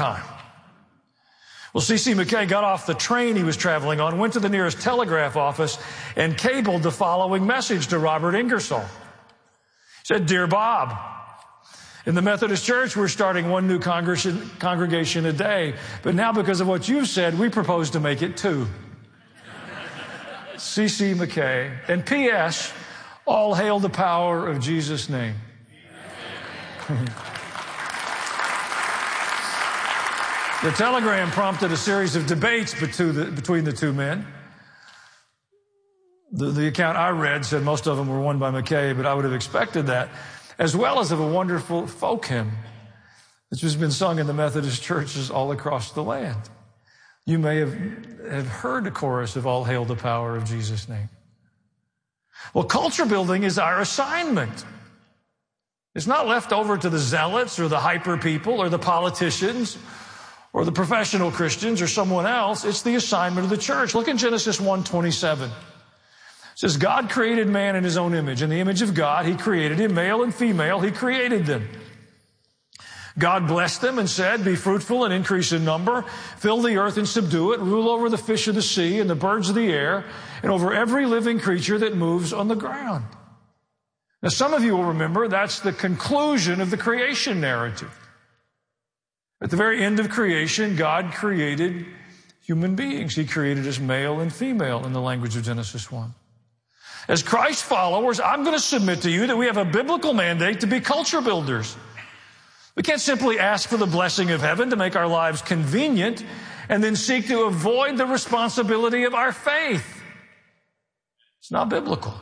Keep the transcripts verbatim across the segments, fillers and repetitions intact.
time. Well, C C McKay got off the train he was traveling on, went to the nearest telegraph office, and cabled the following message to Robert Ingersoll. He said, "Dear Bob, in the Methodist Church, we're starting one new congregation, congregation a day, but now because of what you've said, we propose to make it two." C C McKay. And P S, all hail the power of Jesus' name. The telegram prompted a series of debates between the two men. The, the account I read said most of them were won by McKay, but I would have expected that, as well as of a wonderful folk hymn which has been sung in the Methodist churches all across the land. You may have, have heard the chorus of All Hail the Power of Jesus' Name. Well, culture building is our assignment. It's not left over to the zealots or the hyper people or the politicians or the professional Christians or someone else. It's the assignment of the church. Look in Genesis one twenty-seven. It says, God created man in his own image. In the image of God, he created him, male and female, he created them. God blessed them and said, be fruitful and increase in number, fill the earth and subdue it, rule over the fish of the sea and the birds of the air, and over every living creature that moves on the ground. Now, some of you will remember that's the conclusion of the creation narrative. At the very end of creation, God created human beings. He created us male and female in the language of Genesis one. As Christ followers, I'm going to submit to you that we have a biblical mandate to be culture builders. We can't simply ask for the blessing of heaven to make our lives convenient and then seek to avoid the responsibility of our faith. It's not biblical.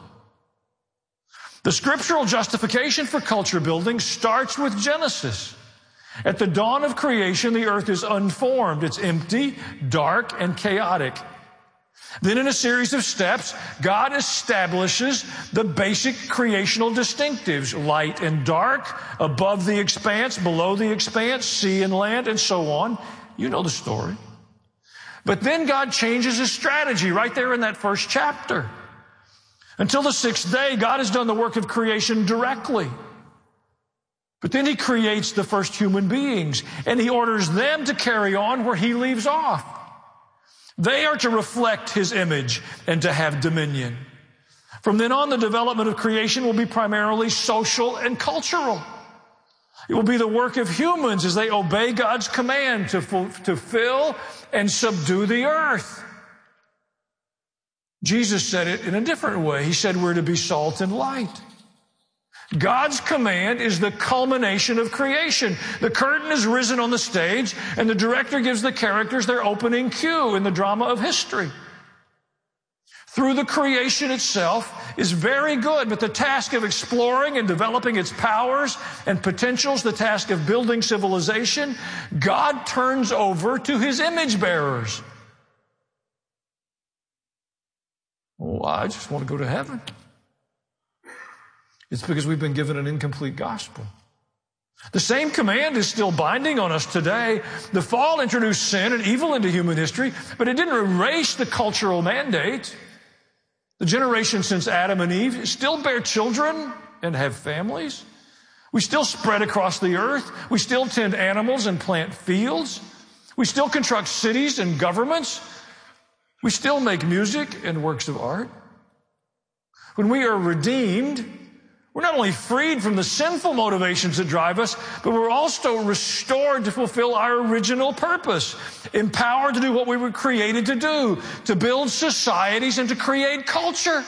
The scriptural justification for culture building starts with Genesis. At the dawn of creation, the earth is unformed. It's empty, dark, and chaotic. Then in a series of steps, God establishes the basic creational distinctives, light and dark, above the expanse, below the expanse, sea and land, and so on. You know the story. But then God changes his strategy right there in that first chapter. Until the sixth day, God has done the work of creation directly. But then he creates the first human beings, and he orders them to carry on where he leaves off. They are to reflect his image and to have dominion. From then on, the development of creation will be primarily social and cultural. It will be the work of humans as they obey God's command to, to fill and subdue the earth. Jesus said it in a different way. He said we're to be salt and light. God's command is the culmination of creation. The curtain is risen on the stage, and the director gives the characters their opening cue in the drama of history. Through the creation itself is very good, but the task of exploring and developing its powers and potentials, the task of building civilization, God turns over to his image bearers. Oh, I just want to go to heaven. It's because we've been given an incomplete gospel. The same command is still binding on us today. The fall introduced sin and evil into human history, but it didn't erase the cultural mandate. The generation since Adam and Eve still bear children and have families. We still spread across the earth. We still tend animals and plant fields. We still construct cities and governments. We still make music and works of art. When we are redeemed, we're not only freed from the sinful motivations that drive us, but we're also restored to fulfill our original purpose, empowered to do what we were created to do, to build societies and to create culture.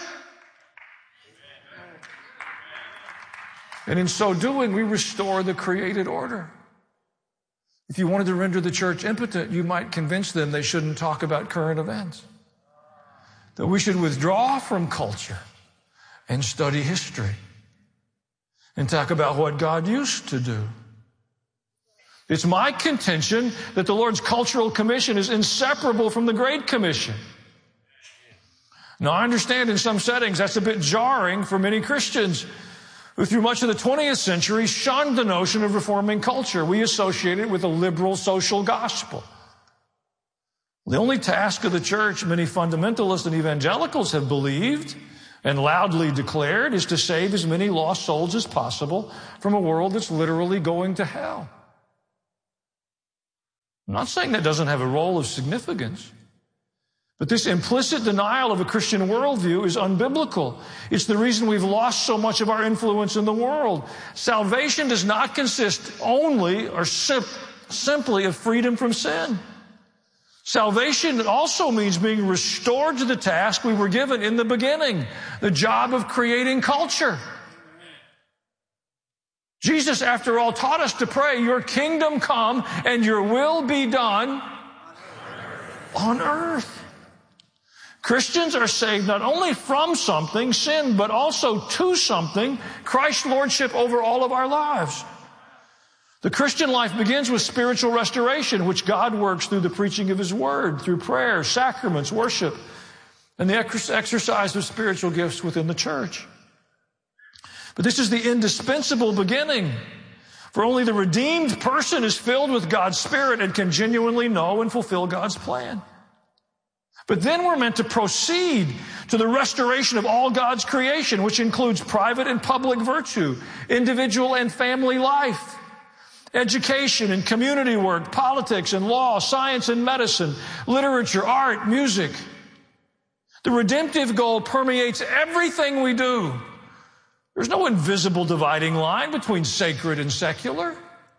And in so doing, we restore the created order. If you wanted to render the church impotent, you might convince them they shouldn't talk about current events, that we should withdraw from culture and study history and talk about what God used to do. It's my contention that the Lord's cultural commission is inseparable from the Great Commission. Now, I understand in some settings that's a bit jarring for many Christians who through much of the twentieth century shunned the notion of reforming culture. We associate it with a liberal social gospel. The only task of the church, many fundamentalists and evangelicals have believed and loudly declared, is to save as many lost souls as possible from a world that's literally going to hell. I'm not saying that doesn't have a role of significance. But this implicit denial of a Christian worldview is unbiblical. It's the reason we've lost so much of our influence in the world. Salvation does not consist only or sim- simply of freedom from sin. Salvation also means being restored to the task we were given in the beginning, the job of creating culture. Jesus, after all, taught us to pray, your kingdom come and your will be done on earth. Christians are saved not only from something, sin, but also to something, Christ's lordship over all of our lives. The Christian life begins with spiritual restoration, which God works through the preaching of His Word, through prayer, sacraments, worship, and the exercise of spiritual gifts within the church. But this is the indispensable beginning, for only the redeemed person is filled with God's Spirit and can genuinely know and fulfill God's plan. But then we're meant to proceed to the restoration of all God's creation, which includes private and public virtue, individual and family life, education and community work, politics and law, science and medicine, literature, art, music. The redemptive goal permeates everything we do. There's no invisible dividing line between sacred and secular.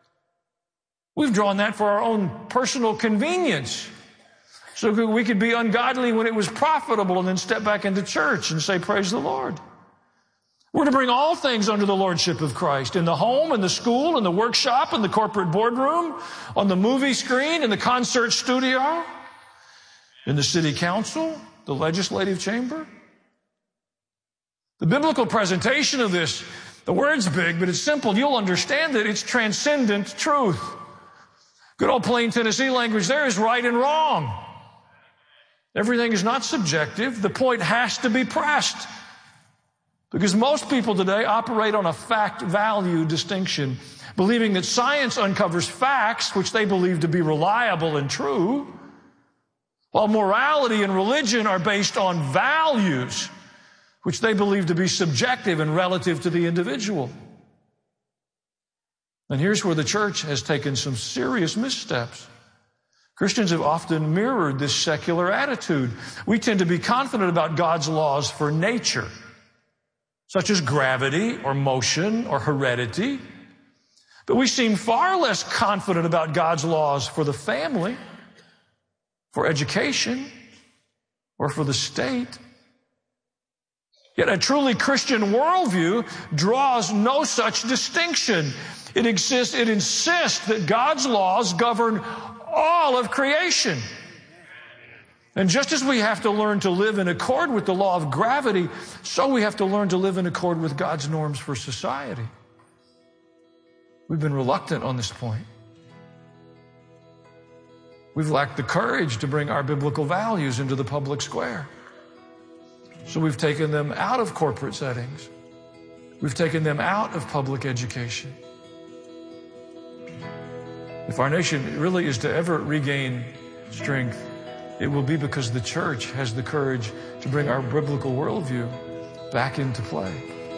We've drawn that for our own personal convenience, so we could be ungodly when it was profitable and then step back into church and say, praise the Lord. We're to bring all things under the lordship of Christ, in the home, in the school, in the workshop, in the corporate boardroom, on the movie screen, in the concert studio, in the city council, the legislative chamber. The biblical presentation of this, the word's big, but it's simple. You'll understand it. It's transcendent truth. Good old plain Tennessee language there is right and wrong. Everything is not subjective. The point has to be pressed. Because most people today operate on a fact-value distinction, believing that science uncovers facts which they believe to be reliable and true, while morality and religion are based on values which they believe to be subjective and relative to the individual. And here's where the church has taken some serious missteps. Christians have often mirrored this secular attitude. We tend to be confident about God's laws for nature, such as gravity or motion or heredity. But we seem far less confident about God's laws for the family, for education, or for the state. Yet a truly Christian worldview draws no such distinction. It exists, it insists that God's laws govern all of creation. And just as we have to learn to live in accord with the law of gravity, so we have to learn to live in accord with God's norms for society. We've been reluctant on this point. We've lacked the courage to bring our biblical values into the public square. So we've taken them out of corporate settings. We've taken them out of public education. If our nation really is to ever regain strength, it will be because the church has the courage to bring our biblical worldview back into play.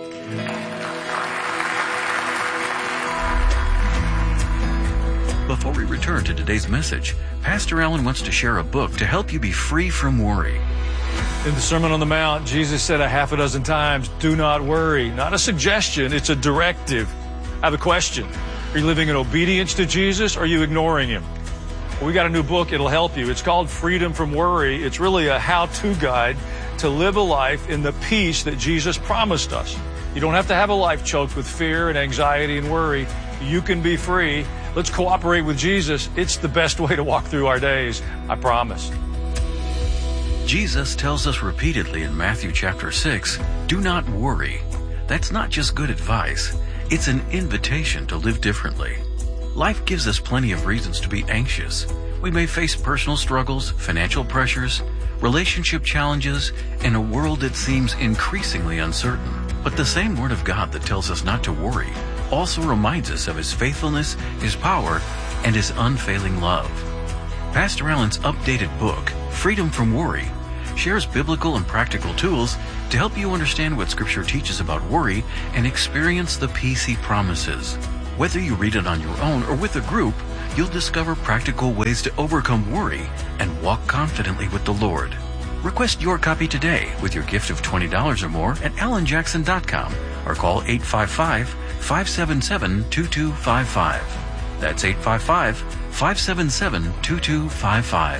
Before we return to today's message, Pastor Allen wants to share a book to help you be free from worry. In the Sermon on the Mount, Jesus said a half a dozen times, do not worry. Not a suggestion, it's a directive. I have a question. Are you living in obedience to Jesus or are you ignoring Him? Well, we got a new book, it'll help you. It's called Freedom from Worry. It's really a how-to guide to live a life in the peace that Jesus promised us. You don't have to have a life choked with fear and anxiety and worry. You can be free. Let's cooperate with Jesus. It's the best way to walk through our days, I promise. Jesus tells us repeatedly in Matthew chapter six, do not worry. That's not just good advice. It's an invitation to live differently. Life gives us plenty of reasons to be anxious. We may face personal struggles, financial pressures, relationship challenges, and a world that seems increasingly uncertain. But the same Word of God that tells us not to worry also reminds us of His faithfulness, His power, and His unfailing love. Pastor Allen's updated book, Freedom from Worry, shares biblical and practical tools to help you understand what Scripture teaches about worry and experience the peace He promises. Whether you read it on your own or with a group, you'll discover practical ways to overcome worry and walk confidently with the Lord. Request your copy today with your gift of twenty dollars or more at alan jackson dot com or call eight five five, five seven seven, two two five five. That's eight five five, five seven seven, two two five five.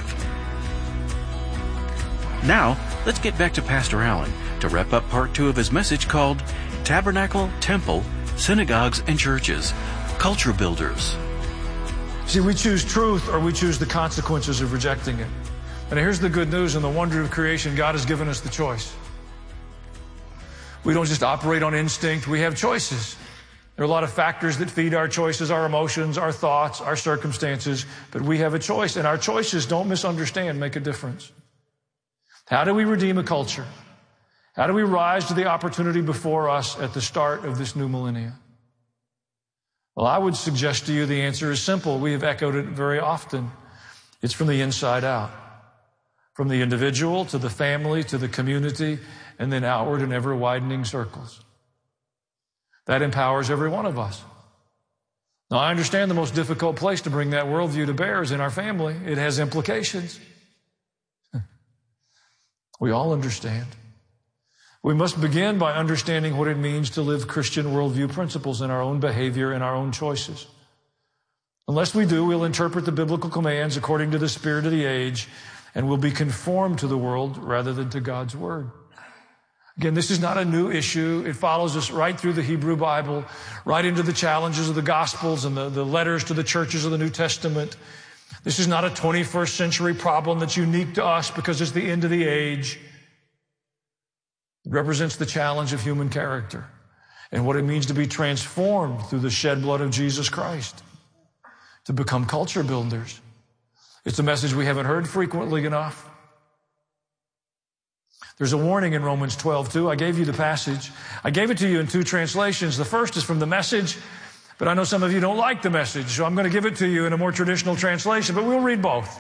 Now, let's get back to Pastor Allen to wrap up part two of his message called Tabernacle, Temple, Synagogues, and Churches, Culture Builders. See, we choose truth or we choose the consequences of rejecting it. And here's the good news and the wonder of creation. God has given us the choice. We don't just operate on instinct. We have choices. There are a lot of factors that feed our choices, our emotions, our thoughts, our circumstances, but we have a choice, and our choices, don't misunderstand, make a difference. How do we redeem a culture? How do we rise to the opportunity before us at the start of this new millennium? Well, I would suggest to you the answer is simple. We have echoed it very often. It's from the inside out. From the individual to the family to the community and then outward in ever-widening circles. That empowers every one of us. Now, I understand the most difficult place to bring that worldview to bear is in our family. It has implications. We all understand. We must begin by understanding what it means to live Christian worldview principles in our own behavior and our own choices. Unless we do, we'll interpret the biblical commands according to the spirit of the age, and we'll be conformed to the world rather than to God's Word. Again, this is not a new issue. It follows us right through the Hebrew Bible, right into the challenges of the Gospels and the, the letters to the churches of the New Testament. This is not a twenty-first century problem that's unique to us because it's the end of the age. It represents the challenge of human character and what it means to be transformed through the shed blood of Jesus Christ, to become culture builders. It's a message we haven't heard frequently enough. There's a warning in Romans twelve, too. I gave you the passage. I gave it to you in two translations. The first is from the Message, but I know some of you don't like the Message, so I'm going to give it to you in a more traditional translation, but we'll read both.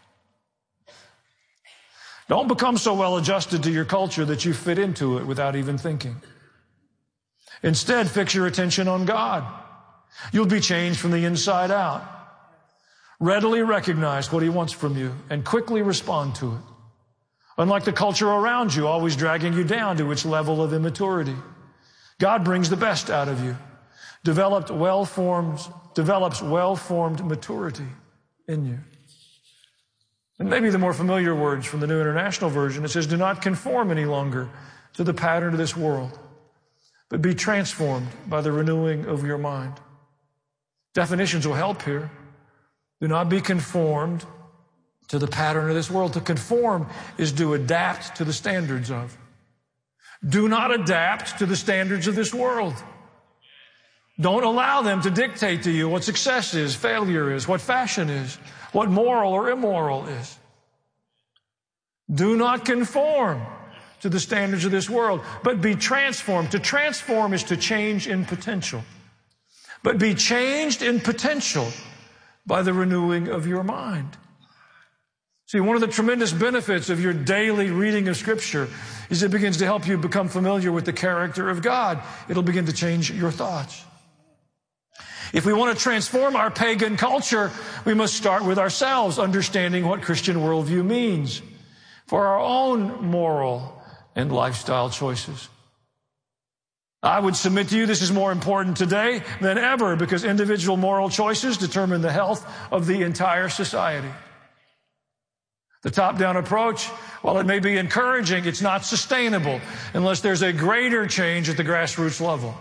Don't become so well adjusted to your culture that you fit into it without even thinking. Instead, fix your attention on God. You'll be changed from the inside out. Readily recognize what He wants from you and quickly respond to it. Unlike the culture around you, always dragging you down to its level of immaturity. God brings the best out of you. Developed well-formed, develops well-formed maturity in you. And maybe the more familiar words from the New International Version, it says, do not conform any longer to the pattern of this world, but be transformed by the renewing of your mind. Definitions will help here. Do not be conformed to the pattern of this world. To conform is to adapt to the standards of. Do not adapt to the standards of this world. Don't allow them to dictate to you what success is, failure is, what fashion is, what moral or immoral is. Do not conform to the standards of this world, but be transformed. To transform is to change in potential. But be changed in potential by the renewing of your mind. See, one of the tremendous benefits of your daily reading of Scripture is it begins to help you become familiar with the character of God. It'll begin to change your thoughts. If we want to transform our pagan culture, we must start with ourselves, understanding what Christian worldview means for our own moral and lifestyle choices. I would submit to you this is more important today than ever because individual moral choices determine the health of the entire society. The top-down approach, while it may be encouraging, it's not sustainable unless there's a greater change at the grassroots level.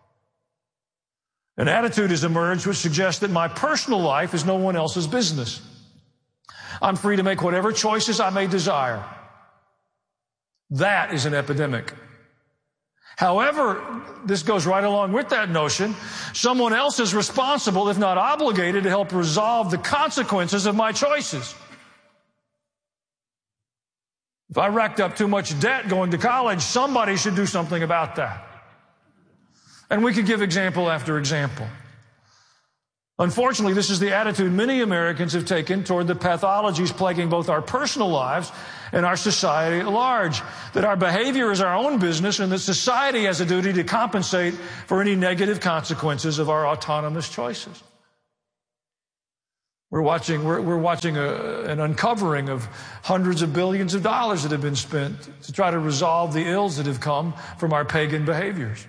An attitude has emerged which suggests that my personal life is no one else's business. I'm free to make whatever choices I may desire. That is an epidemic. However, this goes right along with that notion. Someone else is responsible, if not obligated, to help resolve the consequences of my choices. If I racked up too much debt going to college, somebody should do something about that. And we could give example after example. Unfortunately, this is the attitude many Americans have taken toward the pathologies plaguing both our personal lives and our society at large. That our behavior is our own business and that society has a duty to compensate for any negative consequences of our autonomous choices. We're watching, we're, we're watching a, an uncovering of hundreds of billions of dollars that have been spent to try to resolve the ills that have come from our pagan behaviors.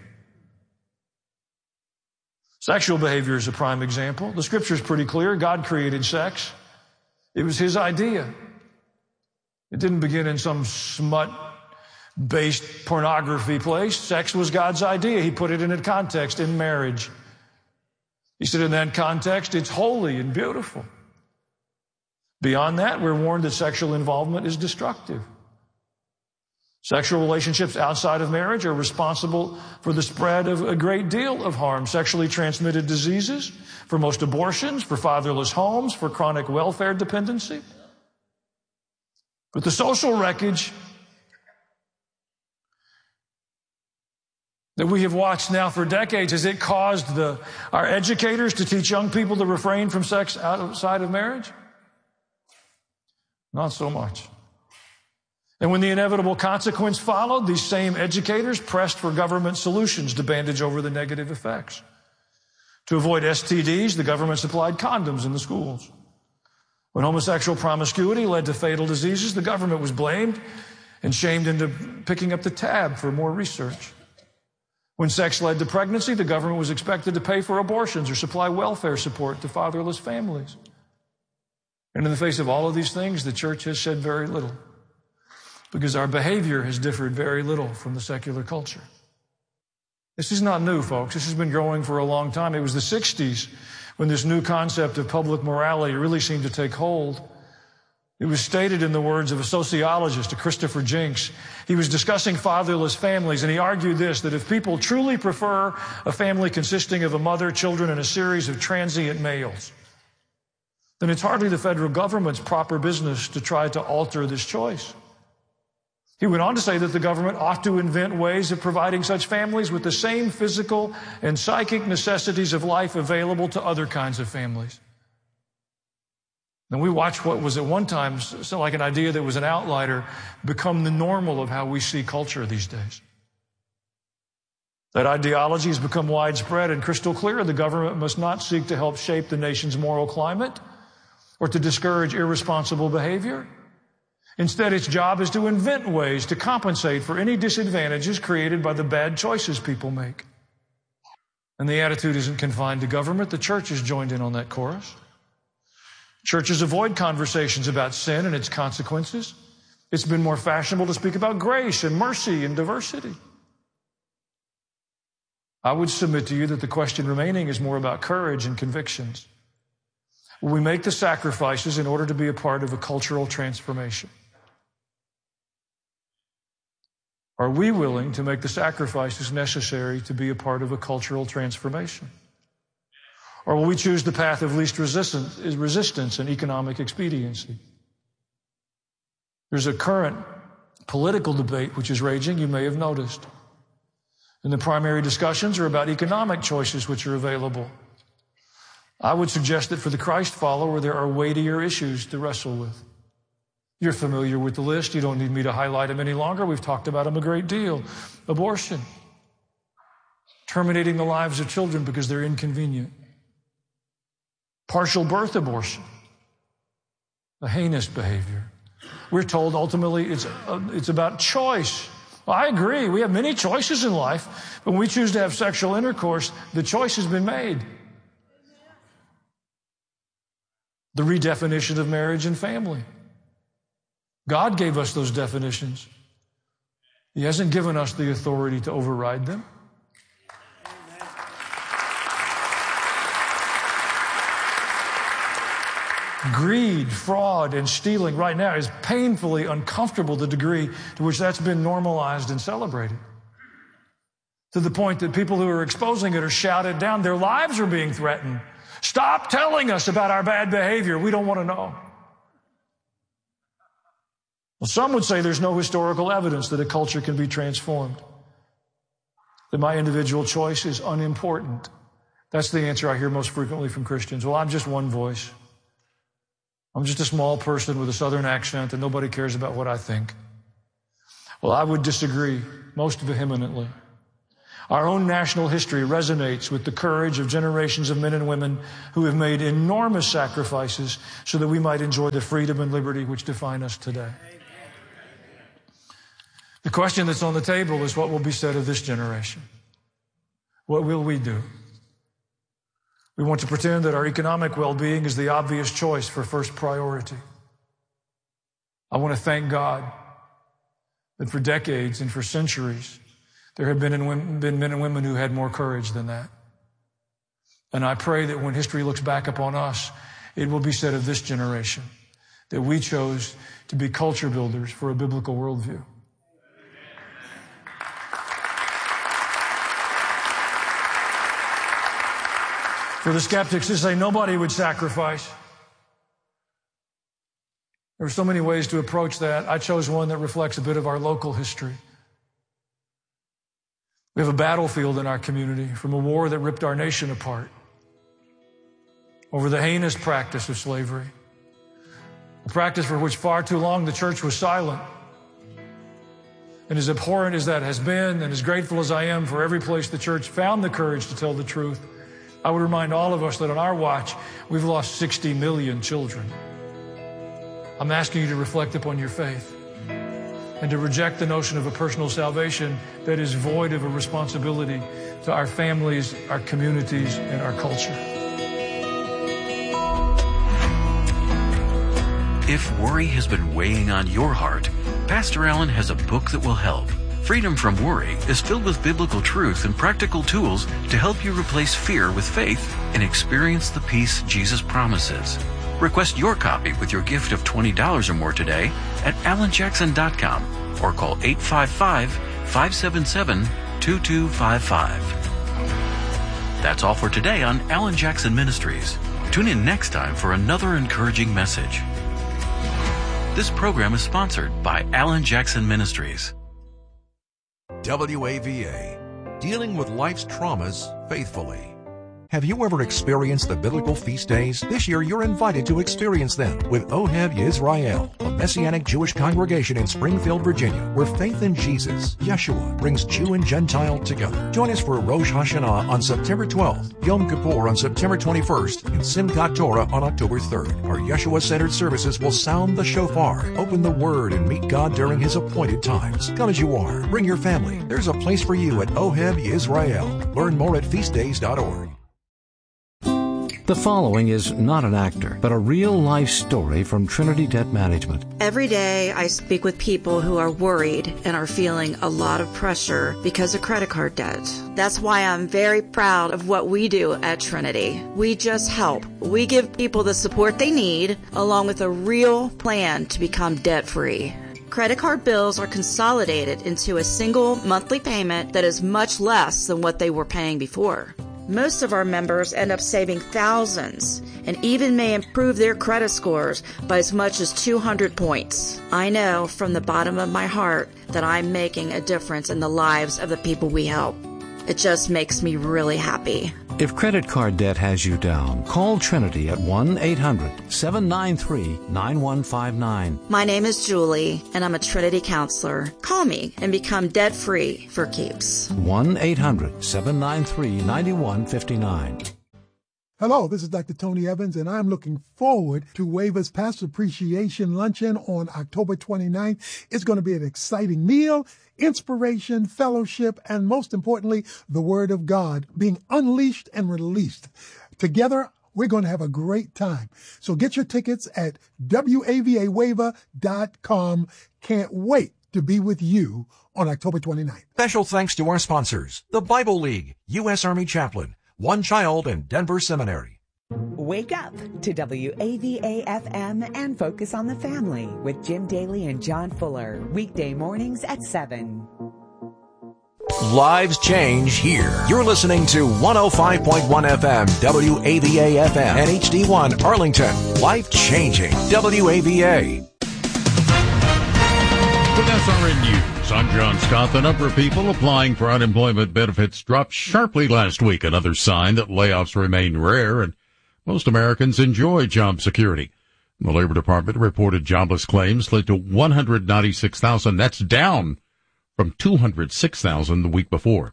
Sexual behavior is a prime example. The scripture is pretty clear. God created sex. It was his idea. It didn't begin in some smut-based pornography place. Sex was God's idea. He put it in a context, in marriage. He said in that context, it's holy and beautiful. Beyond that, we're warned that sexual involvement is destructive. Sexual relationships outside of marriage are responsible for the spread of a great deal of harm. Sexually transmitted diseases, for most abortions, for fatherless homes, for chronic welfare dependency. But the social wreckage that we have watched now for decades, has it caused the, our educators to teach young people to refrain from sex outside of marriage? Not so much. And when the inevitable consequence followed, these same educators pressed for government solutions to bandage over the negative effects. To avoid S T Ds, the government supplied condoms in the schools. When homosexual promiscuity led to fatal diseases, the government was blamed and shamed into picking up the tab for more research. When sex led to pregnancy, the government was expected to pay for abortions or supply welfare support to fatherless families. And in the face of all of these things, the church has said very little, because our behavior has differed very little from the secular culture. This is not new, folks. This has been growing for a long time. It was the sixties when this new concept of public morality really seemed to take hold. It was stated in the words of a sociologist, a Christopher Jenks. He was discussing fatherless families, and he argued this, that if people truly prefer a family consisting of a mother, children, and a series of transient males, then it's hardly the federal government's proper business to try to alter this choice. He went on to say that the government ought to invent ways of providing such families with the same physical and psychic necessities of life available to other kinds of families. And we watch what was at one time so like an idea that was an outlier become the normal of how we see culture these days. That ideology has become widespread and crystal clear. The government must not seek to help shape the nation's moral climate or to discourage irresponsible behavior. Instead, its job is to invent ways to compensate for any disadvantages created by the bad choices people make. And the attitude isn't confined to government. The church has joined in on that chorus. Churches avoid conversations about sin and its consequences. It's been more fashionable to speak about grace and mercy and diversity. I would submit to you that the question remaining is more about courage and convictions. Will we make the sacrifices in order to be a part of a cultural transformation? Are we willing to make the sacrifices necessary to be a part of a cultural transformation? Or will we choose the path of least resistance, resistance and economic expediency? There's a current political debate which is raging, you may have noticed. And the primary discussions are about economic choices which are available. I would suggest that for the Christ follower, there are weightier issues to wrestle with. You're familiar with the list. You don't need me to highlight them any longer. We've talked about them a great deal. Abortion. Terminating the lives of children because they're inconvenient. Partial birth abortion. A heinous behavior. We're told ultimately it's, uh, it's about choice. Well, I agree. We have many choices in life. But when we choose to have sexual intercourse, the choice has been made. The redefinition of marriage and family. God gave us those definitions. He hasn't given us the authority to override them. Greed, fraud, and stealing right now is painfully uncomfortable, the degree to which that's been normalized and celebrated. To the point that people who are exposing it are shouted down. Their lives are being threatened. Stop telling us about our bad behavior. We don't want to know. Well, some would say there's no historical evidence that a culture can be transformed, that my individual choice is unimportant. That's the answer I hear most frequently from Christians. Well, I'm just one voice. I'm just a small person with a southern accent and nobody cares about what I think. Well, I would disagree most vehemently. Our own national history resonates with the courage of generations of men and women who have made enormous sacrifices so that we might enjoy the freedom and liberty which define us today. The question that's on the table is what will be said of this generation? What will we do? We want to pretend that our economic well-being is the obvious choice for first priority. I want to thank God that for decades and for centuries, there have been, and been men and women who had more courage than that. And I pray that when history looks back upon us, it will be said of this generation that we chose to be culture builders for a biblical worldview. For the skeptics to say nobody would sacrifice. There are so many ways to approach that. I chose one that reflects a bit of our local history. We have a battlefield in our community from a war that ripped our nation apart over the heinous practice of slavery, a practice for which far too long the church was silent. And as abhorrent as that has been, and as grateful as I am for every place the church found the courage to tell the truth, I would remind all of us that on our watch, we've lost sixty million children. I'm asking you to reflect upon your faith and to reject the notion of a personal salvation that is void of a responsibility to our families, our communities, and our culture. If worry has been weighing on your heart, Pastor Allen has a book that will help. Freedom from Worry is filled with biblical truth and practical tools to help you replace fear with faith and experience the peace Jesus promises. Request your copy with your gift of twenty dollars or more today at alan jackson dot com or call eight five five, five seven seven, two two five five. That's all for today on Alan Jackson Ministries. Tune in next time for another encouraging message. This program is sponsored by Alan Jackson Ministries. W A V A, dealing with life's traumas faithfully. Have you ever experienced the biblical feast days? This year you're invited to experience them with Ohev Yisrael, a Messianic Jewish congregation in Springfield, Virginia, where faith in Jesus, Yeshua, brings Jew and Gentile together. Join us for Rosh Hashanah on September twelfth, Yom Kippur on September twenty-first, and Simchat Torah on October third. Our Yeshua-centered services will sound the shofar, open the Word, and meet God during His appointed times. Come as you are. Bring your family. There's a place for you at Ohev Yisrael. Learn more at feast days dot org. The following is not an actor, but a real-life story from Trinity Debt Management. Every day I speak with people who are worried and are feeling a lot of pressure because of credit card debt. That's why I'm very proud of what we do at Trinity. We just help. We give people the support they need, along with a real plan to become debt-free. Credit card bills are consolidated into a single monthly payment that is much less than what they were paying before. Most of our members end up saving thousands and even may improve their credit scores by as much as two hundred points. I know from the bottom of my heart that I'm making a difference in the lives of the people we help. It just makes me really happy. If credit card debt has you down, call Trinity at one eight hundred, seven nine three, nine one five nine. My name is Julie, and I'm a Trinity counselor. Call me and become debt-free for keeps. one eight hundred, seven nine three, nine one five nine. Hello, this is Doctor Tony Evans, and I'm looking forward to WAVA's Pastor Appreciation Luncheon on October twenty-ninth. It's going to be an exciting meal, inspiration, fellowship, and most importantly, the Word of God being unleashed and released. Together, we're going to have a great time. So get your tickets at W A V A wava dot com. Can't wait to be with you on October twenty-ninth. Special thanks to our sponsors, the Bible League, U S Army Chaplain, One Child, and Denver Seminary. Wake up to W A V A F M and Focus on the Family with Jim Daly and John Fuller. Weekday mornings at seven. Lives change here. You're listening to one oh five point one F M, W A V A F M, and H D one Arlington. Life changing. W A V A. With S R N News, I'm John Scott. The number of people applying for unemployment benefits dropped sharply last week, another sign that layoffs remain rare and most Americans enjoy job security. The Labor Department reported jobless claims slid to one hundred ninety-six thousand. That's down from two hundred six thousand the week before.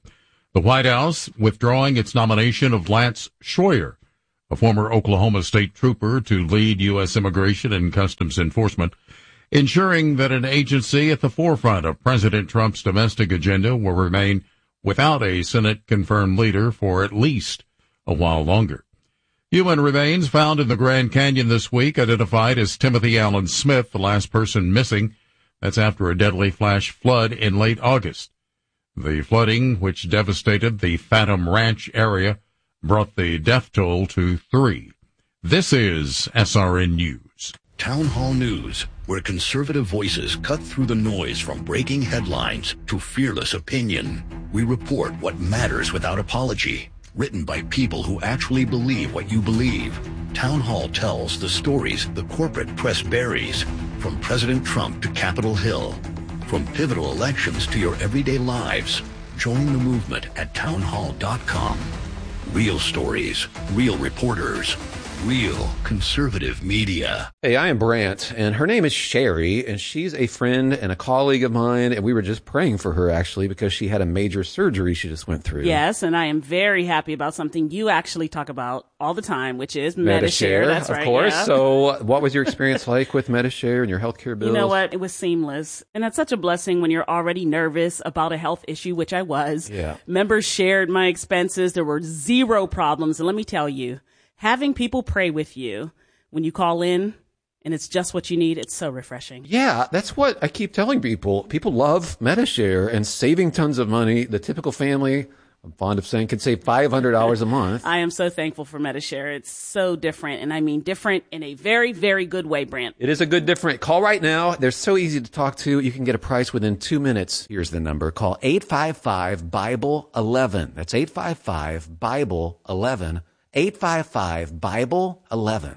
The White House withdrawing its nomination of Lance Schroyer, a former Oklahoma State trooper, to lead U S Immigration and Customs Enforcement, ensuring that an agency at the forefront of President Trump's domestic agenda will remain without a Senate-confirmed leader for at least a while longer. Human remains found in the Grand Canyon this week identified as Timothy Allen Smith, the last person missing. That's after a deadly flash flood in late August. The flooding, which devastated the Phantom Ranch area, brought the death toll to three. This is S R N News. Town Hall News, where conservative voices cut through the noise from breaking headlines to fearless opinion. We report what matters without apology. Written by people who actually believe what you believe. Town Hall tells the stories the corporate press buries, from President Trump to Capitol Hill. From pivotal elections to your everyday lives. Join the movement at town hall dot com. Real stories, real reporters, real conservative media. Hey, I am Brant, and her name is Sherry, and she's a friend and a colleague of mine, and we were just praying for her, actually, because she had a major surgery she just went through. Yes, and I am very happy about something you actually talk about all the time, which is Medi-Share. Medi-Share, That's of right, course. yeah. So what was your experience like with Medi-Share and your healthcare bills? You know what? It was seamless. And that's such a blessing when you're already nervous about a health issue, which I was. Yeah. Members shared my expenses. There were zero problems. And let me tell you, having people pray with you when you call in and it's just what you need, it's so refreshing. Yeah, that's what I keep telling people. People love Medi-Share and saving tons of money. The typical family, I'm fond of saying, can save five hundred dollars a month. I am so thankful for Medi-Share. It's so different. And I mean different in a very, very good way, Brant. It is a good different. Call right now. They're so easy to talk to. You can get a price within two minutes. Here's the number. Call eight five five, Bible eleven. That's eight five five, Bible eleven. eight five five, Bible eleven.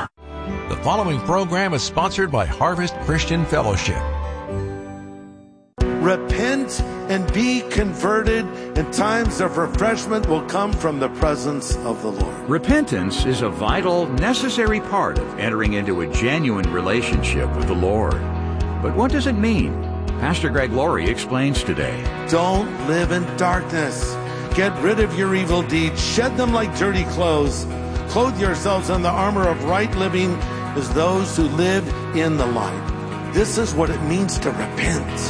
The following program is sponsored by Harvest Christian Fellowship. Repent and be converted, and times of refreshment will come from the presence of the Lord. Repentance is a vital, necessary part of entering into a genuine relationship with the Lord. But what does it mean? Pastor Greg Laurie explains today. Don't live in darkness. Get rid of your evil deeds. Shed them like dirty clothes. Clothe yourselves in the armor of right living as those who live in the light. This is what it means to repent.